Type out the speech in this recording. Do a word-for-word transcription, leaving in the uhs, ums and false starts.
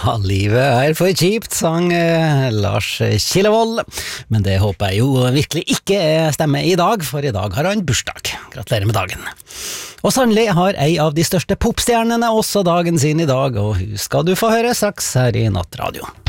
Ja, livet er for kjipt, sang eh, Lars Killevold. Men det håper jeg jo virkelig ikke stemmer i dag, for i dag har han bursdag. Gratulerer med dagen. Og sannelig har ei av de største popstjernene også dagen sin i dag, og hun skal du få høre straks her i Nattradio.